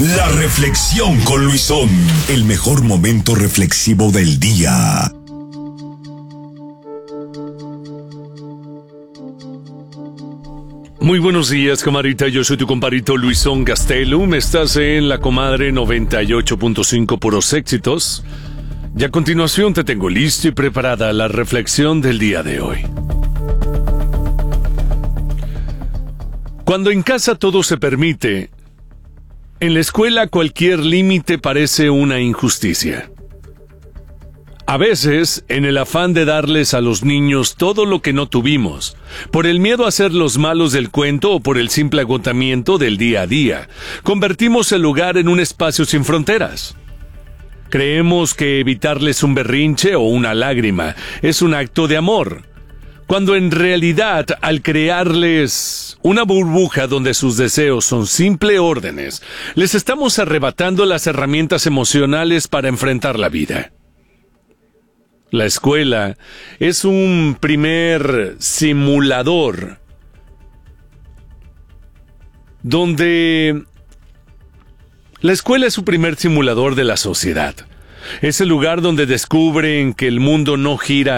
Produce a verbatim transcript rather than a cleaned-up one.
La reflexión con Luisón, el mejor momento reflexivo del día. Muy buenos días, comadrita. Yo soy tu compadrito Luisón Gastelum. Estás en La Comadre noventa y ocho punto cinco, puros éxitos. Y a continuación te tengo listo y preparada la reflexión del día de hoy. Cuando en casa todo se permite, en la escuela cualquier límite parece una injusticia. A veces, en el afán de darles a los niños todo lo que no tuvimos, por el miedo a ser los malos del cuento o por el simple agotamiento del día a día, convertimos el hogar en un espacio sin fronteras. Creemos que evitarles un berrinche o una lágrima es un acto de amor, cuando en realidad, al crearles una burbuja donde sus deseos son simples órdenes, les estamos arrebatando las herramientas emocionales para enfrentar la vida. La escuela es un primer simulador donde la escuela es su primer simulador de la sociedad. Es el lugar donde descubren que el mundo no gira